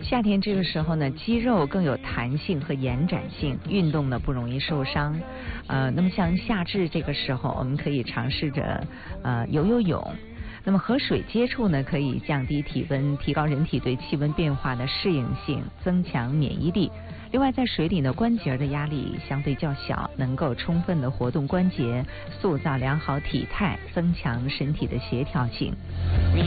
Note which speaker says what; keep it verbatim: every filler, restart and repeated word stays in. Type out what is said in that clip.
Speaker 1: 夏天这个时候呢，肌肉更有弹性和延展性，运动呢不容易受伤。呃，那么像夏至这个时候，我们可以尝试着呃游游泳。那么和水接触呢，可以降低体温，提高人体对气温变化的适应性，增强免疫力。另外，在水里呢，关节的压力相对较小，能够充分的活动关节，塑造良好体态，增强身体的协调性。